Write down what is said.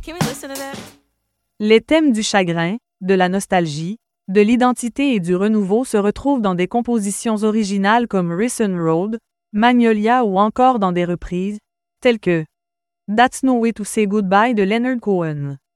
Can we listen to that? Les thèmes du chagrin, de la nostalgie, de l'identité et du renouveau se retrouvent dans des compositions originales comme Ricin Road, Magnolia ou encore dans des reprises, telles que That's No Way to Say Goodbye de Leonard Cohen.